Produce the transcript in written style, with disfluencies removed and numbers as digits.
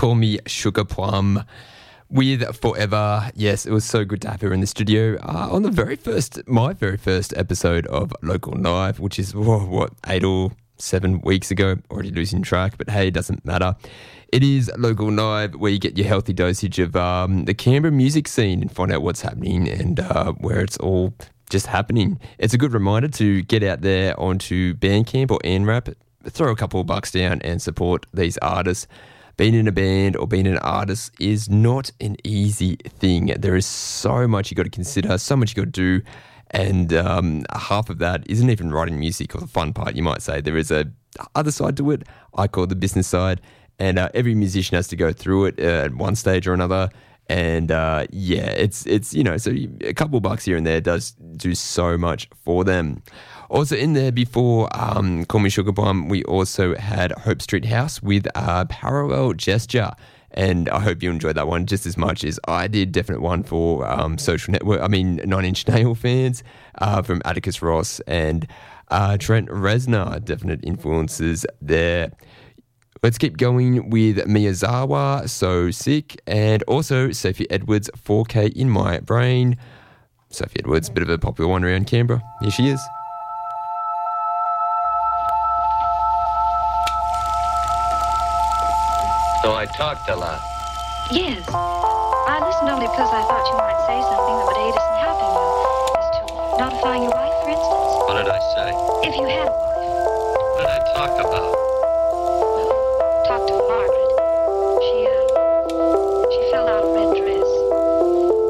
Call Me Sugar Plum with Forever. Yes, it was so good to have her in the studio on my very first episode of Local Knife, which is, 8 or 7 weeks ago. Already losing track, but hey, it doesn't matter. It is Local Knife, where you get your healthy dosage of the Canberra music scene and find out what's happening and where it's all just happening. It's a good reminder to get out there onto Bandcamp or ANRAP, throw a couple of bucks down and support these artists. Being in a band or being an artist is not an easy thing. There is so much you got to consider, so much you got to do, and half of that isn't even writing music or the fun part, you might say. There is a other side to it. I call it the business side, and every musician has to go through it at one stage or another. And it's so a couple of bucks here and there does do so much for them. Also in there before Call Me Sugar Plum, we also had Hope Street House with Parallel Gesture. And I hope you enjoyed that one just as much as I did. Definite one for Social Network. I mean, 9 Inch Nail fans from Atticus Ross and Trent Reznor. Definite influences there. Let's keep going with Miyazawa, So Sick, and also Sophie Edwards, 4K in My Brain. Sophie Edwards, bit of a popular one around Canberra. Here she is. So I talked a lot. Yes. I listened only because I thought you might say something that would aid us in helping you. As to notifying your wife, for instance. What did I say? If you had a wife. What did I talk about?